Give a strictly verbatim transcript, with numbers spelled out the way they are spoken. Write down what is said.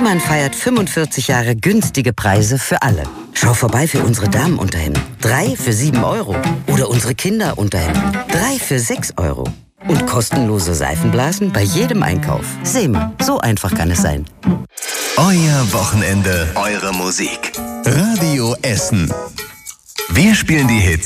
Seemann feiert fünfundvierzig Jahre günstige Preise für alle. Schau vorbei für unsere Damenunterhemden. Drei für sieben Euro. Oder unsere Kinderunterhemden. Drei für sechs Euro. Und kostenlose Seifenblasen bei jedem Einkauf. Seemann, so einfach kann es sein. Euer Wochenende, eure Musik. Radio Essen. Wir spielen die Hits